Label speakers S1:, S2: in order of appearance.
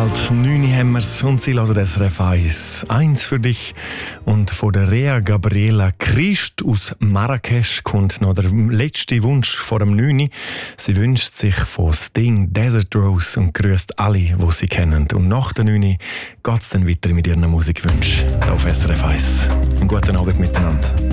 S1: bald 9 haben wir's und sie hören das SRF 1. Eins für dich. Und von der Rea Gabriela Christ aus Marrakesch kommt noch der letzte Wunsch vor dem 9. Sie wünscht sich von Sting Desert Rose und grüßt alle, die sie kennen. Und nach der 9 geht es dann weiter mit ihren Musikwünschen auf SRF 1. Einen guten Abend miteinander.